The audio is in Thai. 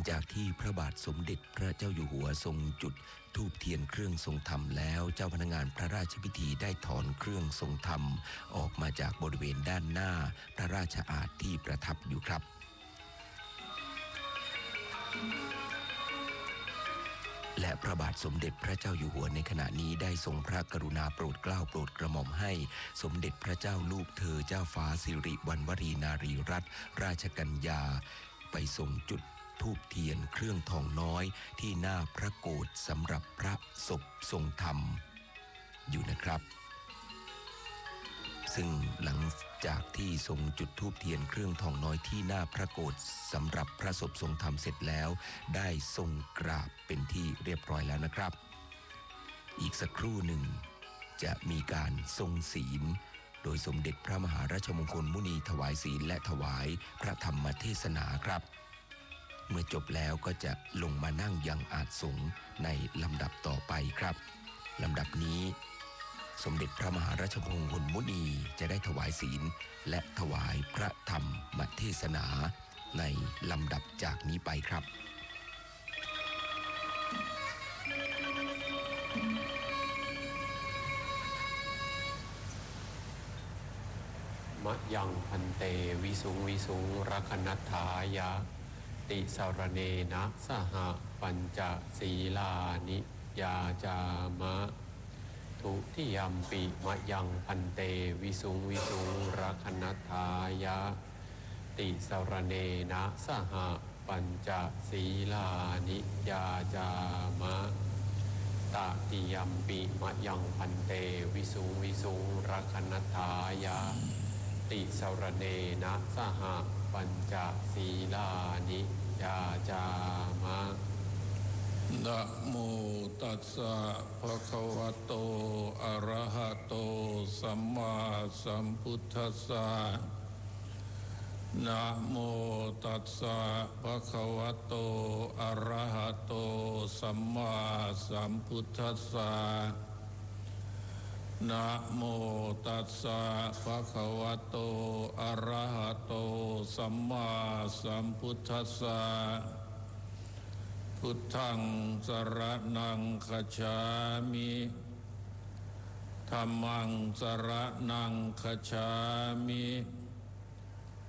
จากที่พระบาทสมเด็จพระเจ้าอยู่หัวทรงจุดธูปเทียนเครื่องทรงธรรมแล้วเจ้าพนักงานพระราชพิธีได้ถอนเครื่องทรงธรรมออกมาจากบริเวณด้านหน้าพระราชอาสน์ที่ประทับอยู่ครับและพระบาทสมเด็จพระเจ้าอยู่หัวในขณะนี้ได้ทรงพระกรุณาโปรดเกล้าโปรดกระหม่อมให้สมเด็จพระเจ้าลูกเธอเจ้าฟ้าสิริวัณวรีนารีรัตนราชกัญญาไปทรงจุดธูปเทียนเครื่องทองน้อยที่หน้าพระโกฐสำหรับพระศพทรงธรรมอยู่นะครับซึ่งหลังจากที่ทรงจุดธูปเทียนเครื่องทองน้อยที่หน้าพระโกฐสำหรับพระศพทรงธรรมเสร็จแล้วได้ทรงกราบเป็นที่เรียบร้อยแล้วนะครับอีกสักครู่หนึ่งจะมีการทรงศีลโดยสมเด็จพระมหาราชมงคลมุนีถวายศีลและถวายพระธรรมเทศนาครับเมื่อจบแล้วก็จะลงมานั่งยังอาสงฆ์ในลำดับต่อไปครับลำดับนี้สมเด็จพระมหาราชมงคลมุนีจะได้ถวายศีลและถวายพระธรรมเทศนาในลำดับจากนี้ไปครับมะยังพันเตวิสุงวิสุงรักนัฏฐายะติสารเนนะสหปัญจศีลานิยาจามะทุติยัมปิมะยังพันเตวิสุงวิสุงรักนัฏฐายะติสารเนนะสหปัญจศีลานิยาจามะตติยัมปิมะยังพันเตวิสุงวิสุงรักนัฏฐายะติสารเนนะสหปัญจศีลานิยาจามะนะโมตัสสะภะคะวะโตอะระหะโตสัมมาสัมพุทธัสสะนะโมตัสสะภะคะวะโตอะระหะโตสัมมาสัมพุทธัสสะนะโมตัสสะภะคะวะโตอะระหะโตสัมมาสัมพุทธัสสะพุทธังสรณังคัจฉามิธัมมังสรณังคัจฉามิ